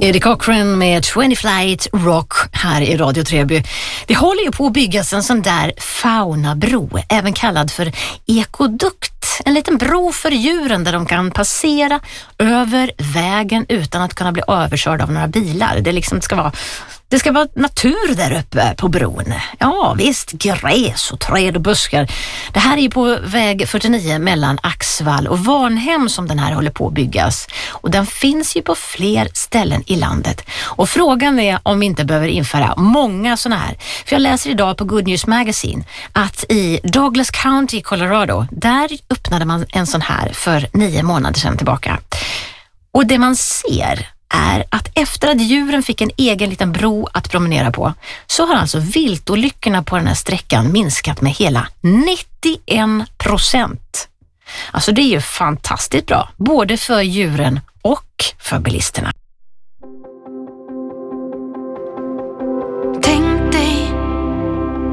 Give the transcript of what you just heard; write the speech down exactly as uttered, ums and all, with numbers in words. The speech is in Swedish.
Eddie Cochran med twenty Flight Rock här i Radio Treby. Det håller ju på att byggas en sån där faunabro, även kallad för ekodukt. En liten bro för djuren där de kan passera över vägen utan att kunna bli överkörda av några bilar. Det liksom ska vara Det ska vara natur där uppe på bron. Ja visst, gräs och träd och buskar. Det här är ju på väg fyrtionio mellan Axvall och Varnhem som den här håller på att byggas. Och den finns ju på fler ställen i landet. Och frågan är om vi inte behöver införa många sådana här. För jag läser idag på Good News Magazine att i Douglas County i Colorado, där öppnade man en sån här för nio månader sedan tillbaka. Och det man ser är att efter att djuren fick en egen liten bro att promenera på så har alltså viltolyckorna på den här sträckan minskat med hela nittioen procent. Alltså det är ju fantastiskt bra, både för djuren och för bilisterna.